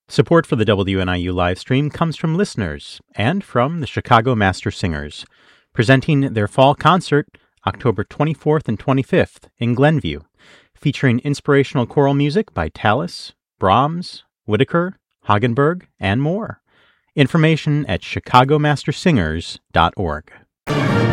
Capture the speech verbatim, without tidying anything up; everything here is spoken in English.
Support for the W N I U live stream comes from listeners and from the Chicago Master Singers, presenting their fall concert October twenty-fourth and twenty-fifth in Glenview, featuring inspirational choral music by Tallis, Brahms, Whitaker, Hagenberg, and more. Information at chicago master singers dot org.